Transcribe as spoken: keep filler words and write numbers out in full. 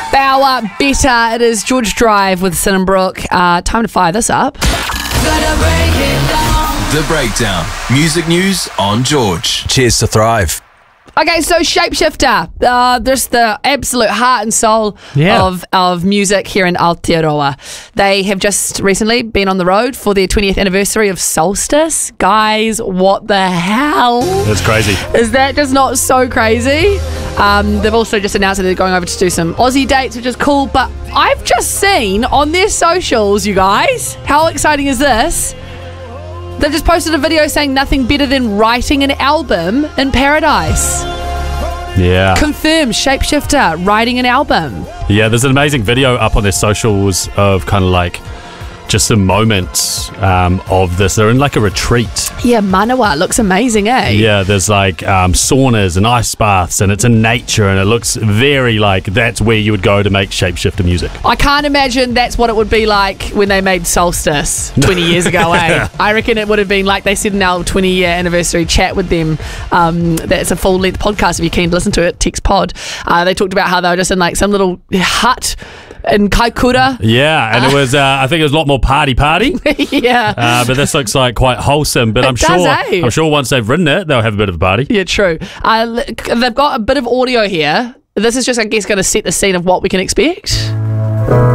Bower, better. It is George Drive with Sin and Brooke. Uh, time to fire this up. The Breakdown. Music news on George. Cheers to Thrive. Okay, so Shapeshifter, uh, there's the absolute heart and soul Yeah. of, of music here in Aotearoa. They have just recently been on the road for their twentieth anniversary of Solstice. Guys, what the hell? That's crazy. Is that just not so crazy? Um, they've also just announced that they're going over to do some Aussie dates, which is cool. But I've just seen on their socials, you guys, how exciting is this? They've just posted a video saying nothing better than writing an album in paradise. Yeah. Confirmed, Shapeshifter, writing an album. Yeah, there's an amazing video up on their socials of kind of like just some moments um, of this. They're in like a retreat. Yeah, Manawa looks amazing, eh? Yeah, there's like um, saunas and ice baths, and it's in nature, and it looks very like that's where you would go to make Shapeshifter music. I can't imagine that's what it would be like when they made Solstice twenty years ago, eh? I reckon it would have been like they said in our twenty year anniversary chat with them. Um, that's a full length podcast if you're keen to listen to it, Text Pod. Uh, they talked about how they were just in like some little hut in Kaikoura. Yeah, and it was, uh, I think it was a lot more party party. Yeah. Uh, but this looks like quite wholesome. But It I'm does, sure, eh? I'm sure once they've written it, they'll have a bit of a party. Yeah, true. Uh, they've got a bit of audio here. This is just, I guess, going to set the scene of what we can expect.